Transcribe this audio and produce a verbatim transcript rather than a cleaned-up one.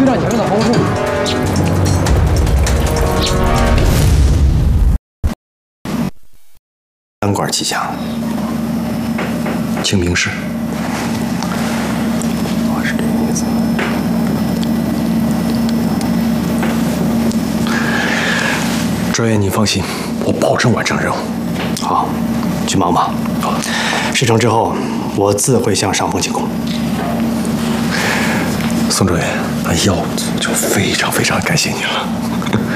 站前面的红树。 三管齐下，请明示。我是这个意思。专员，你放心，我保证完成任务。 好，去忙吧。好，事成之后，我自会向上峰请功。 宋专员，那要不就非常非常感谢您了。